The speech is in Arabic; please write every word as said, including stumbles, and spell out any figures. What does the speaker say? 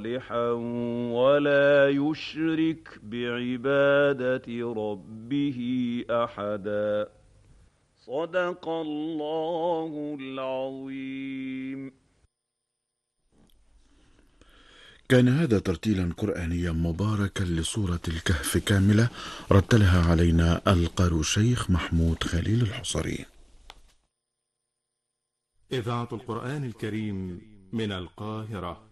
صالحا ولا يشرك بعبادة ربه أحدا. صدق الله العظيم. كان هذا ترتيلا قرآنيا مباركا لسورة الكهف كاملة، رتلها علينا القارئ الشيخ محمود خليل الحصري. إذاعة القرآن الكريم من القاهرة.